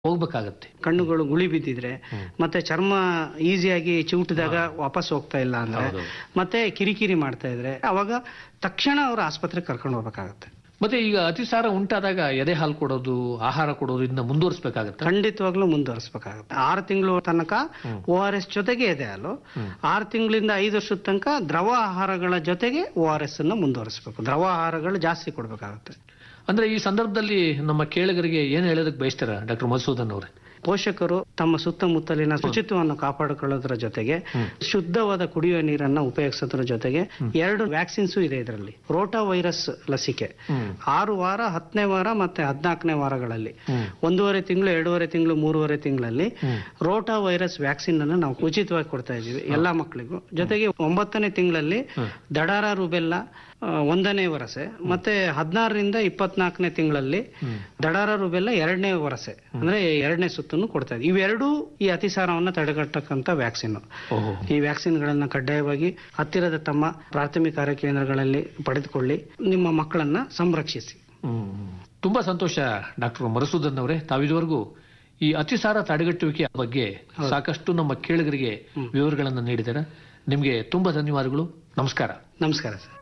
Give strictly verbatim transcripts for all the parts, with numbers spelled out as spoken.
ಹೋಗ್ಬೇಕಾಗತ್ತೆ. ಕಣ್ಣುಗಳು ಗುಳಿ ಬಿದ್ದಿದ್ರೆ ಮತ್ತೆ ಚರ್ಮ ಈಸಿಯಾಗಿ ಚಿವುಟಿದಾಗ ವಾಪಸ್ ಹೋಗ್ತಾ ಇಲ್ಲ ಅಂದ್ರೆ ಮತ್ತೆ ಕಿರಿಕಿರಿ ಮಾಡ್ತಾ ಇದ್ರೆ ಅವಾಗ ತಕ್ಷಣ ಅವ್ರ ಆಸ್ಪತ್ರೆಗೆ ಕರ್ಕೊಂಡು ಹೋಗ್ಬೇಕಾಗತ್ತೆ. ಮತ್ತೆ ಈಗ ಅತಿಸಾರ ಉಂಟಾದಾಗ ಎದೆ ಹಾಲು ಕೊಡೋದು, ಆಹಾರ ಕೊಡೋದು ಇದನ್ನ ಮುಂದುವರಿಸಬೇಕಾಗತ್ತೆ. ಖಂಡಿತವಾಗ್ಲೂ ಮುಂದುವರಿಸಬೇಕಾಗುತ್ತೆ. ಆರು ತಿಂಗಳು ತನಕ ಓ ಆರ್ ಎಸ್ ಜೊತೆಗೆ ಎದೆ ಹಾಲು, ಆರು ತಿಂಗಳಿಂದ ಐದು ವರ್ಷದ ತನಕ ದ್ರವ ಆಹಾರಗಳ ಜೊತೆಗೆ ಓ ಆರ್ ಎಸ್ ಅನ್ನ ಮುಂದುವರಿಸಬೇಕು. ದ್ರವ ಆಹಾರಗಳು ಜಾಸ್ತಿ ಕೊಡ್ಬೇಕಾಗುತ್ತೆ. ಅಂದ್ರೆ ಈ ಸಂದರ್ಭದಲ್ಲಿ ನಮ್ಮ ಕೇಳುಗರಿಗೆ ಏನ್ ಹೇಳೋದಕ್ಕೆ ಬಯಸ್ತಾರ ಡಾಕ್ಟರ್ ಮಧುಸೂದನ್ ಅವರೇ? ಪೋಷಕರು ತಮ್ಮ ಸುತ್ತಮುತ್ತಲಿನ ಶುಚಿತ್ವವನ್ನು ಕಾಪಾಡಿಕೊಳ್ಳೋದ್ರ ಜೊತೆಗೆ ಶುದ್ಧವಾದ ಕುಡಿಯುವ ನೀರನ್ನ ಉಪಯೋಗಿಸೋದ್ರ ಜೊತೆಗೆ ಎರಡು ವ್ಯಾಕ್ಸಿನ್ಸ್ ಇದೆ ಇದರಲ್ಲಿ. ರೋಟಾ ವೈರಸ್ ಲಸಿಕೆ ಆರು ವಾರ, ಹತ್ತನೇ ವಾರ ಮತ್ತೆ ಹದಿನಾಲ್ಕನೇ ವಾರಗಳಲ್ಲಿ ಒಂದೂವರೆ ತಿಂಗಳು, ಎರಡೂವರೆ ತಿಂಗಳು, ಮೂರುವರೆ ತಿಂಗಳಲ್ಲಿ ರೋಟಾ ವೈರಸ್ ವ್ಯಾಕ್ಸಿನ್ ಅನ್ನು ನಾವು ಉಚಿತವಾಗಿ ಕೊಡ್ತಾ ಇದ್ದೀವಿ ಎಲ್ಲಾ ಮಕ್ಕಳಿಗೂ. ಜೊತೆಗೆ ಒಂಬತ್ತನೇ ತಿಂಗಳಲ್ಲಿ ದಡಾರ ರುಬೆಲ್ಲ ಒಂದನೇ ವರಸೆ ಮತ್ತೆ ಹದಿನಾರರಿಂದ ಇಪ್ಪತ್ನಾಲ್ಕನೇ ತಿಂಗಳಲ್ಲಿ ದಡಾರ ರುಬೆಲ್ಲ ಎರಡನೇ ವರಸೆ ಅಂದ್ರೆ ಎರಡನೇ ಸುತ್ತನ್ನು ಕೊಡ್ತಾ ಇದ್ದೀವಿ. ಇವೆರಡೂ ಈ ಅತಿಸಾರವನ್ನ ತಡೆಗಟ್ಟಕ್ಕಂತ ವ್ಯಾಕ್ಸಿನ್. ಈ ವ್ಯಾಕ್ಸಿನ್ ಗಳನ್ನ ಕಡ್ಡಾಯವಾಗಿ ಹತ್ತಿರದ ತಮ್ಮ ಪ್ರಾಥಮಿಕ ಆರೋಗ್ಯ ಕೇಂದ್ರಗಳಲ್ಲಿ ಪಡೆದುಕೊಳ್ಳಿ, ನಿಮ್ಮ ಮಕ್ಕಳನ್ನ ಸಂರಕ್ಷಿಸಿ. ತುಂಬಾ ಸಂತೋಷ ಡಾಕ್ಟರ್ ಮಧುಸೂದನ್ ಅವರೇ, ತಾವಿದುವರೆಗೂ ಈ ಅತಿಸಾರ ತಡೆಗಟ್ಟುವಿಕೆ ಬಗ್ಗೆ ಸಾಕಷ್ಟು ನಮ್ಮ ಕೇಳುಗರಿಗೆ ವಿವರಗಳನ್ನು ನೀಡಿದ್ದಾರೆ. ನಿಮಗೆ ತುಂಬಾ ಧನ್ಯವಾದಗಳು. ನಮಸ್ಕಾರ. ನಮಸ್ಕಾರ ಸರ್.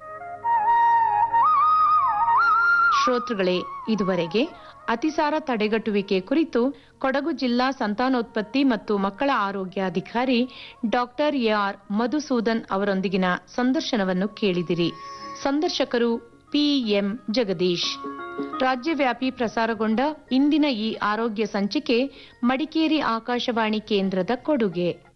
ಶ್ರೋತೃಗಳೇ, ಇದುವರೆಗೆ ಅತಿಸಾರ ತಡೆಗಟ್ಟುವಿಕೆ ಕುರಿತು ಕೊಡಗು ಜಿಲ್ಲಾ ಸಂತಾನೋತ್ಪತ್ತಿ ಮತ್ತು ಮಕ್ಕಳ ಆರೋಗ್ಯಾಧಿಕಾರಿ ಡಾಕ್ಟರ್ ಎ ಆರ್ ಮಧುಸೂದನ್ ಅವರೊಂದಿಗಿನ ಸಂದರ್ಶನವನ್ನು ಕೇಳಿದಿರಿ. ಸಂದರ್ಶಕರು ಪಿಎಂ ಜಗದೀಶ್. ರಾಜ್ಯವ್ಯಾಪಿ ಪ್ರಸಾರಗೊಂಡ ಇಂದಿನ ಈ ಆರೋಗ್ಯ ಸಂಚಿಕೆ ಮಡಿಕೇರಿ ಆಕಾಶವಾಣಿ ಕೇಂದ್ರದ ಕೊಡುಗೆ.